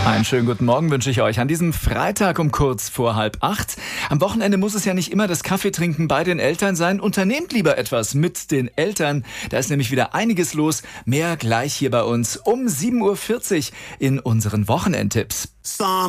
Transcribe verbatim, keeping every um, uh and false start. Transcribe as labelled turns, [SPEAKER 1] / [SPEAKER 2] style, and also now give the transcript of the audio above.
[SPEAKER 1] Einen schönen guten Morgen wünsche ich euch an diesem Freitag um kurz vor halb acht. Am Wochenende muss es ja nicht immer das Kaffeetrinken bei den Eltern sein. Unternehmt lieber etwas mit den Eltern. Da ist nämlich wieder einiges los. Mehr gleich hier bei uns um sieben Uhr vierzig in unseren Wochenendtipps.